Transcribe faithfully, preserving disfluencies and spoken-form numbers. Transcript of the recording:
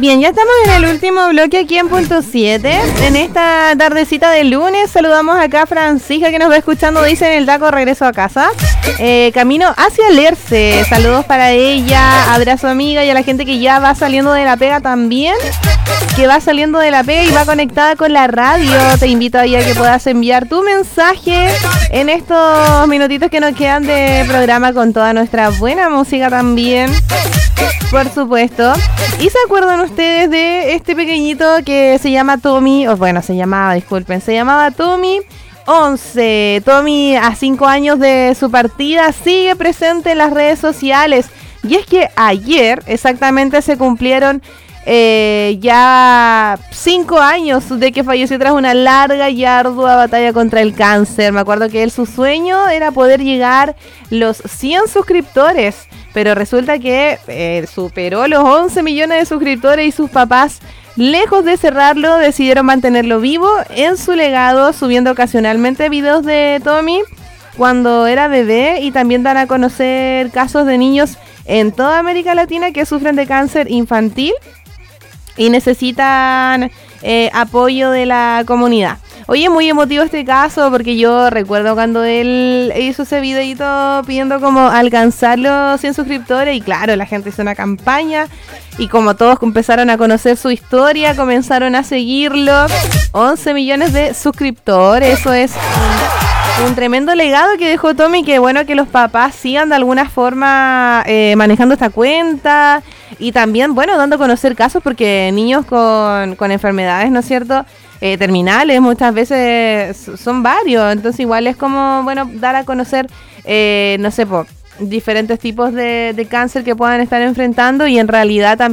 Bien, ya estamos en el último bloque aquí en Punto siete. En esta tardecita de lunes saludamos acá a Francisca que nos va escuchando, dice en el taco regreso a casa. Eh, camino hacia Lerce, saludos para ella, abrazo amiga y a la gente que ya va saliendo de la pega también. Que va saliendo de la pega y va conectada con la radio. Te invito ahí a que puedas enviar tu mensaje en estos minutitos que nos quedan de programa con toda nuestra buena música también. Por supuesto. ¿Y se acuerdan ustedes de este pequeñito que se llama Tommy? O bueno, se llamaba, disculpen, se llamaba Tommy once. Tommy, a cinco años de su partida, sigue presente en las redes sociales. Y es que ayer exactamente se cumplieron eh, ya cinco años de que falleció tras una larga y ardua batalla contra el cáncer. Me acuerdo que él, su sueño era poder llegar los cien suscriptores. Pero resulta que eh, superó los once millones de suscriptores y sus papás, lejos de cerrarlo, decidieron mantenerlo vivo en su legado, subiendo ocasionalmente videos de Tommy cuando era bebé y también dan a conocer casos de niños en toda América Latina que sufren de cáncer infantil y necesitan eh, apoyo de la comunidad. Oye, muy emotivo este caso porque yo recuerdo cuando él hizo ese videito pidiendo como alcanzar los cien suscriptores y claro, la gente hizo una campaña y como todos empezaron a conocer su historia, comenzaron a seguirlo. once millones de suscriptores, eso es un, un tremendo legado que dejó Tommy, que bueno que los papás sigan de alguna forma eh, manejando esta cuenta y también, bueno, dando a conocer casos porque niños con, con enfermedades, ¿no es cierto?, Eh, terminales muchas veces son varios, entonces igual es como, bueno, dar a conocer, eh, no sé, por diferentes tipos de, de cáncer que puedan estar enfrentando y en realidad también